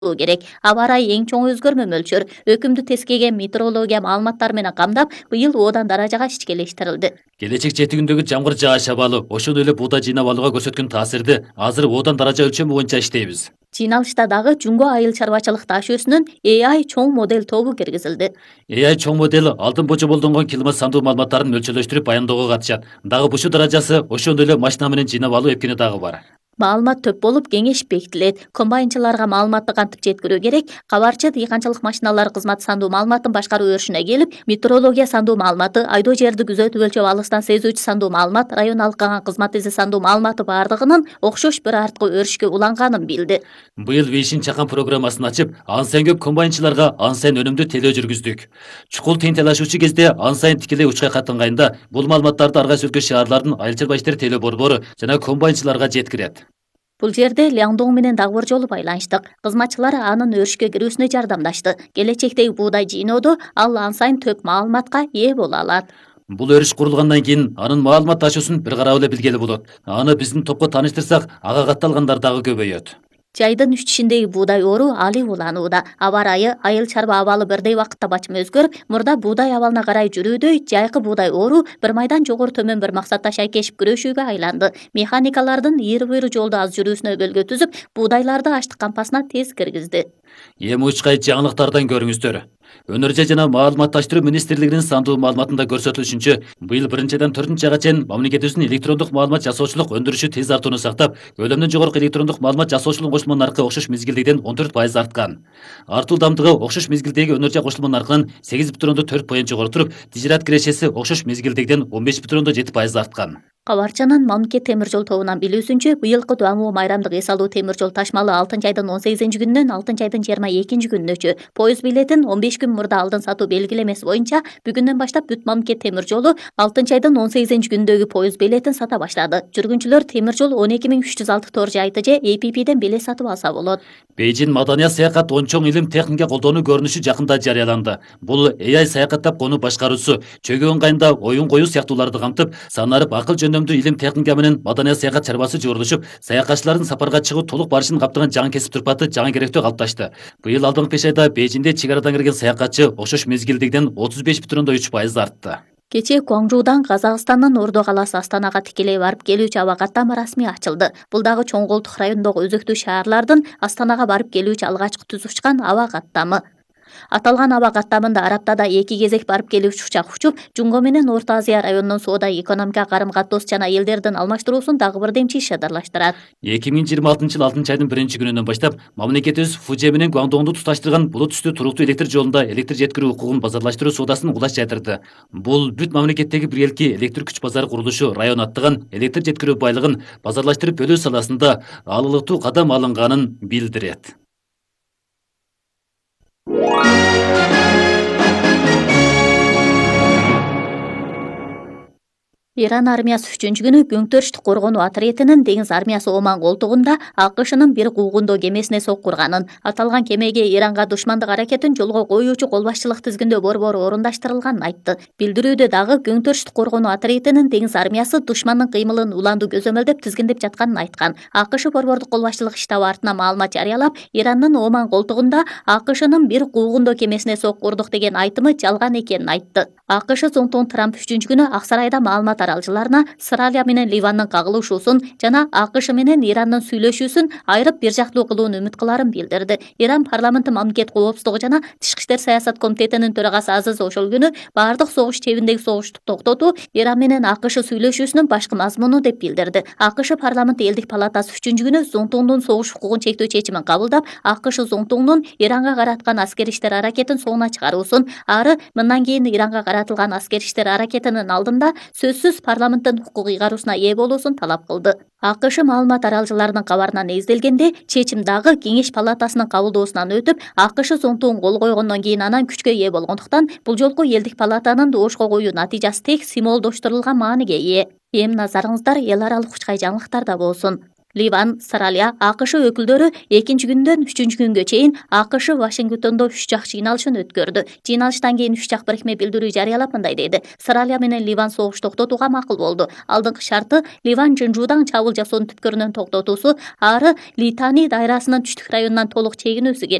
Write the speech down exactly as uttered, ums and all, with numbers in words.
керек. Аба ырайы эң чоң өзгөрмө мөлчөр. Өкүмдү тескеген метеорология маалыматтары менен камдап, быйыл одан даражага ичкелештирилди. Келечек четигиндеги жамгыр жаач абалы, ошондой эле буудай жыйнап алууга көрсөткөн таасирди азыр одан даража өлчөмү боюнча иштейбиз. Жыйналышта дагы Жунго айыл чарбачылык таш өсүнүн A I чоң модель тобу киргизилди. A I чоң модель алдын божомолдонгон климат сандуу маалыматтарын мөлчөрлөштүрүп баяндоого катышат. Дагы бушуу даражасы ошондой эле машина менен жыйнап алуу эпкени дагы бар. Маалымат төп болуп кеңеш бекитилет. Комбайнчыларга маалыматты кантип жеткирүү керек? Кабарчы дыйканчылык машиналары кызматы сандуу маалыматтын башкаруу өрүшүнө келип, метеорология сандуу маалыматы, айдоо жерди күзөтүп өлчөп алыстан сезүүчү сандуу маалымат, район алкаган кызмат изи сандуу маалыматы бардыгынын окшош бир арткы өрүшкө уланганын билди. Быйыл Вишин чакан программасын ачып, ан сайын көп комбайнчыларга ан сайын өнүмдүү телөө жүргүздүк. Чукул тыйынтелашуучу кезде ан сайын тикелей учка каттанганда бул маалыматтарды ар кайсы өлкө шаарлардын айыл чарба иштери телөө борбору жана комбайнчыларга жеткирет. Бул жерде Ляңдоң менен дагы бир жолу байланыштык. Кызматчылар анын өрүшкө кирүүсүнө жардамдашты. Келечектеги буудай жыйноодо ал ан сайын төп маалыматка ээ боло алат. Бул өрүш курулгандан кийин анын маалымат ташуусун бир карап эле билгели болот. Аны биздин топко тааныштырсак, ага катталгандар дагы көбөйөт. Жайдын үчүшүндөгү буудай оору али уланууда. Аба ырайы, айыл чарба абалы бирдей убакытта бачым өзгөрүп, мурда буудай абалына карай жүрүүдөй жайкы буудай оору бир майдан жогору төмөн бир максатта шайкешип күрөшүүгө айланды. Механикалардын ийри-буйру жолду аз жүрүүсүнө бөлгө түзүп, буудайларды аштык кампасына тез киргизди. Эми учкай жаңылыктардан көрүңүздөр. Өнөр жай жана маалыматташтыруу министрлигинин сандуу маалыматында көрсөтүлүшүнчө, быйыл биринчиден төртүнчү айга чейин мамлекетибиздин электрондук маалымат жасоочулук өндүрүшү тез артууну сактап, көлөмдөн жогорку электрондук маалымат жасоочулук кошулма наркы окшош мезгилдегиден он төрт пайыз арткан. Артуу ылдамдыгы окшош мезгилдеги өнөр жай кошулма наркынан сегиз бүтүн ондон төрт пайыз жогору туруп, тижират кирешеси окшош мезгилдегиден он беш бүтүн ондон жети пайыз арткан. Кабарчанын мамлекет темир жол тобунан билүүсүнчө, быйылкы Дуамуу майрамдык эс алуу темир жол ташмалы алтынчы айдын он сегизинчи күнүнөн алтынчы айдын жыйырма экинчи күнүнөчө, поезд билетин он беш күн мурда алдын сатуу белгилемеси боюнча бүгүндөн баштап бүт мамлекет темир жолу алтынчы айдын он сегизинчи күнүндөгү поезд билетин сата баштады. Жүргүнчүлөр темир жол он эки миң үч жүз алты тор жайты же A P P'ден билет сатып алса болот. Бейжин маданият саякат он чоң илим техника колдонуу көрүнүшү жакында жарыяланды. Бул A I саякаттап конуу башкаруусу, чөгөө ыңгайында оюн коюу сыяктууларды камтып, санарып акыл жөндөмдүү илим техника менен маданият саякат чарбасы жуурулушуп, саякатчылардын сапарга чыгуу толук барышын каптаган жаңы кесип турпаты жаңы керектөө калыпташты. Быйыл алдыңкы беш айда Бейжинде чек арадан кирген саякатчы окшош мезгилдегиден отуз беш бүтүн ондон үч пайыз артты. Кечээ Гуаңжуудан Казакстандын Ордо калаасы Астанага тикелей барып келүүчү аба каттама расмий ачылды. Бул дагы чоң колтук районундагы өзөктүү шаарлардын Астанага барып келүүчү алгачкы түз учкан аба каттамы. Аталган аба каттамында Араптада эки кезек барып келүүчү учак учуп, Жунго менен Орто Азия районунун соода экономика карым-катоос жана элдердин алмаштыруусун дагы бир демчи ишадарлаштырат. эки миң жыйырма алтынчы жыл алтынчы айдын биринчи күнүнөн баштап мамлекетибиз Фуже менен Гуаңдоңду туташтырган булут түстүү туруктуу электр жолунда электр жеткирүү укугун базарлаштыруу соодасын кулаш жайдырды. Бул бүт мамлекеттеги биргелки электр күч базары курулушу район аттыган электр жеткирүү байлыгын базарлаштырып бөлүү саласында алылыктуу кадам алынганын билдирет. Иран армиясы үчүнчү күнү Гөңтөрүштү коргонуу отрядынын деңиз армиясы Оман колтугунда АКШнын бир куугундоо кемесине соккурганын, аталган кемеге Иранга душмандык аракетин жолго коюучу кол башчылык тизгиндөө борбору орундаштырылганын айтты. Билдирүүдө дагы Гөңтөрүштү коргонуу отрядынын деңиз армиясы душмандын кыймылын уланду көзөмөлдөп тизгиндеп жатканын айткан. АКШ борбордук кол башчылык штабы артынан маалымат жарыялап, Ирандын Оман колтугунда АКШнын бир куугундоо кемесине соккурдук деген айтымы жалган экенин айтты. АКШ Зонтон Трамп үчүнчү күнү Ак Сарайда маалымат аралчыларына Сыралия менен Ливандын кагылышуусун жана АКШ менен Ирандын сүйлөшүүсүн айрып бир жактуу кылууну үмүт кыларын билдирди. Иран парламенти мамлекет коопсуздугу жана Тышкы иштер саясат комитетинин төрагасы Азиз ошол күнү баардык согуш чебиндеги согушту токтотуу Иран менен АКШ сүйлөшүүсүнүн башкы мазмуну деп билдирди. АКШ парламенти элдик палатасы үчүнчү күнү Зонтондун согуш укугун чектөө чечимин кабылдап, АКШ Зонтондун Иранга караткан аскер иштер аракетин соңуна чыгаруусун, ары мындан кийин Иранга каратылган аскер иштер аракетинин алдында сөзсүз парламенттин укук ыйгаруусуна ээ болуусун талап кылды. АКШ маалымат аралчыларынын кабарынан эзделгенде, чечим дагы Кеңеш палатасынын кабылдоосунан өтүп, АКШ Зонтон кол койгондон кийин анан күчкө ээ болгондуктан, бул жолку элдик палатанын доошко коюу натыйжасы тек символдоштурулган мааниге ээ. Эми назарыңыздар эл аралык учкай жаңылыктарда болсун. Ливан, Саралия, АКШ өкүлдөрү экинчи күндөн үчүнчү күнгө чейин АКШ Вашингтондо үч жак жыйналышын өткөрдү. Жыйналыштан кийин үч жак бирикме билдирүү жарыялап мындай деди: Саралия менен Ливан согуш токтотууга макул болду. Алдыңкы шарты Ливан Жынжуудан чабуул жасоонун түпкөрүнөн токтотуусу, ары Литани дайрасынын түштүк районунан толук чегинүүсү